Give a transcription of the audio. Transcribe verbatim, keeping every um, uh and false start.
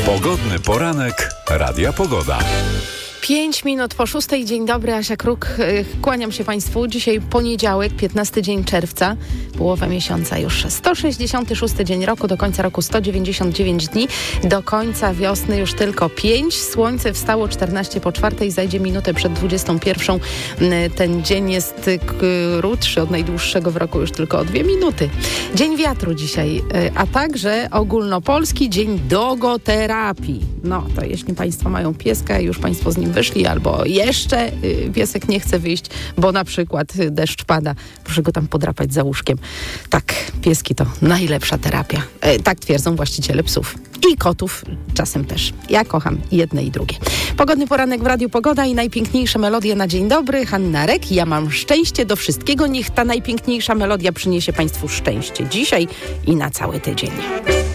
Pogodny poranek Radia Pogoda. Pięć minut po szóstej. Dzień dobry, Asia Kruk. Kłaniam się Państwu. Dzisiaj poniedziałek, piętnasty dzień czerwca, połowa miesiąca już. sto sześćdziesiąty szósty dzień roku, do końca roku sto dziewięćdziesiąt dziewięć dni, do końca wiosny już tylko pięć. Słońce wstało czternaście po czwartej, zajdzie minutę przed dwudziestą pierwszą. Ten dzień jest krótszy od najdłuższego w roku już tylko o dwie minuty. Dzień wiatru dzisiaj, a także ogólnopolski dzień dogoterapii. No to jeśli Państwo mają pieska i już Państwo z nim wyszli, albo jeszcze piesek nie chce wyjść, bo na przykład deszcz pada, proszę go tam podrapać za łóżkiem. Tak, pieski to najlepsza terapia. E, tak twierdzą właściciele psów. I kotów czasem też. Ja kocham jedne i drugie. Pogodny poranek w Radiu Pogoda i najpiękniejsze melodie na dzień dobry. Hanna Rek, ja mam szczęście do wszystkiego. Niech ta najpiękniejsza melodia przyniesie Państwu szczęście dzisiaj i na cały tydzień.